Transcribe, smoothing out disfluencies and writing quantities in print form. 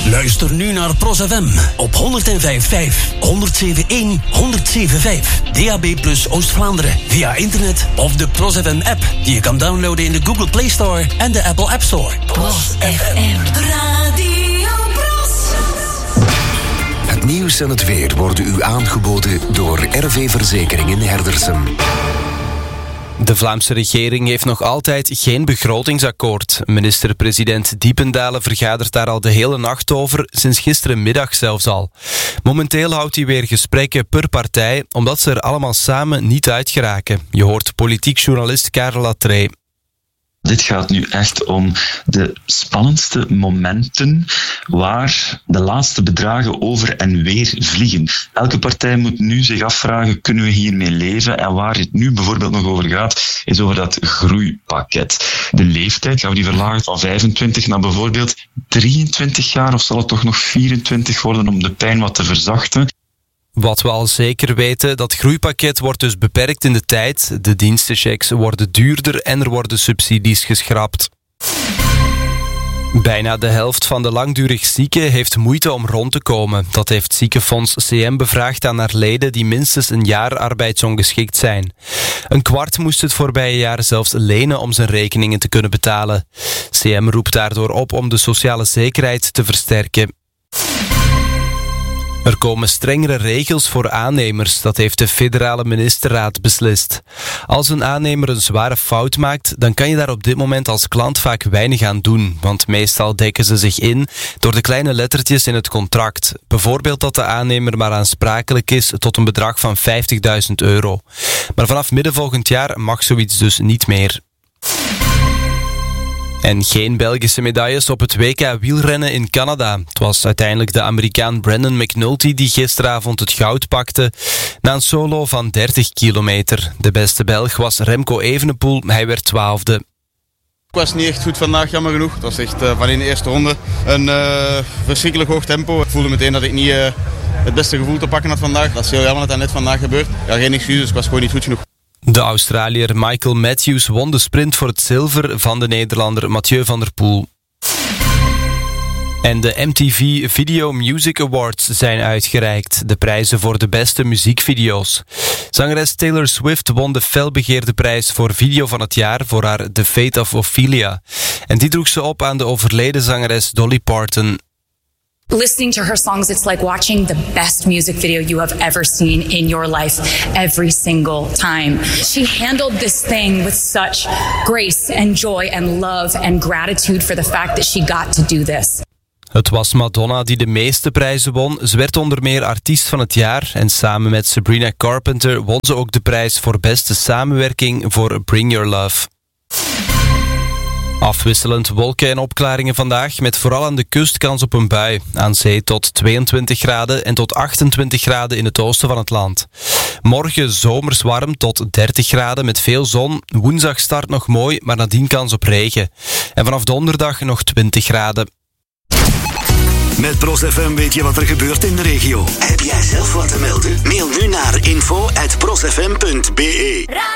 Luister nu naar Pros FM op 105.5, 107.1, 107.5. DAB+ Oost-Vlaanderen via internet of de Pros FM app die je kan downloaden in de Google Play Store en de Apple App Store. Pros FM Radio Pros. Het nieuws en het weer worden u aangeboden door RV Verzekering in Herdersum. De Vlaamse regering heeft nog altijd geen begrotingsakkoord. Minister-president Diependalen vergadert daar al de hele nacht over, sinds gisterenmiddag zelfs al. Momenteel houdt hij weer gesprekken per partij, omdat ze er allemaal samen niet uit geraken. Je hoort politiek journalist Karel Latrey. Dit gaat nu echt om de spannendste momenten waar de laatste bedragen over en weer vliegen. Elke partij moet nu zich afvragen, kunnen we hiermee leven? En waar het nu bijvoorbeeld nog over gaat, is over dat groeipakket. De leeftijd, gaan we die verlagen van 25 naar bijvoorbeeld 23 jaar, of zal het toch nog 24 worden om de pijn wat te verzachten? Wat we al zeker weten, dat groeipakket wordt dus beperkt in de tijd. De dienstenchecks worden duurder en er worden subsidies geschrapt. Bijna de helft van de langdurig zieken heeft moeite om rond te komen. Dat heeft Ziekenfonds CM bevraagd aan haar leden die minstens een jaar arbeidsongeschikt zijn. Een kwart moest het voorbije jaar zelfs lenen om zijn rekeningen te kunnen betalen. CM roept daardoor op om de sociale zekerheid te versterken. Er komen strengere regels voor aannemers, dat heeft de federale ministerraad beslist. Als een aannemer een zware fout maakt, dan kan je daar op dit moment als klant vaak weinig aan doen, want meestal dekken ze zich in door de kleine lettertjes in het contract. Bijvoorbeeld dat de aannemer maar aansprakelijk is tot een bedrag van €50.000. Maar vanaf midden volgend jaar mag zoiets dus niet meer. En geen Belgische medailles op het WK wielrennen in Canada. Het was uiteindelijk de Amerikaan Brandon McNulty die gisteravond het goud pakte na een solo van 30 kilometer. De beste Belg was Remco Evenepoel, hij werd 12e. Ik was niet echt goed vandaag, jammer genoeg. Het was echt van in de eerste ronde een verschrikkelijk hoog tempo. Ik voelde meteen dat ik niet het beste gevoel te pakken had vandaag. Dat is heel jammer dat dat net vandaag gebeurt. Ja, geen excuses, ik was gewoon niet goed genoeg. De Australiër Michael Matthews won de sprint voor het zilver van de Nederlander Mathieu van der Poel. En de MTV Video Music Awards zijn uitgereikt. De prijzen voor de beste muziekvideo's. Zangeres Taylor Swift won de felbegeerde prijs voor video van het jaar voor haar The Fate of Ophelia. En die droeg ze op aan de overleden zangeres Dolly Parton. Listening to her songs, it's like watching the best music video you have ever seen in your life every single time. She handled this thing with such grace and joy and love and gratitude for the fact that she got to do this. Het was Madonna die de meeste prijzen won. Ze werd onder meer artiest van het jaar en samen met Sabrina Carpenter won ze ook de prijs voor beste samenwerking voor Bring Your Love. Afwisselend wolken en opklaringen vandaag, met vooral aan de kust kans op een bui. Aan zee tot 22 graden en tot 28 graden in het oosten van het land. Morgen zomers warm tot 30 graden met veel zon. Woensdag start nog mooi, maar nadien kans op regen. En vanaf donderdag nog 20 graden. Met Pros FM weet je wat er gebeurt in de regio. Heb jij zelf wat te melden? Mail nu naar info@prosfm.be.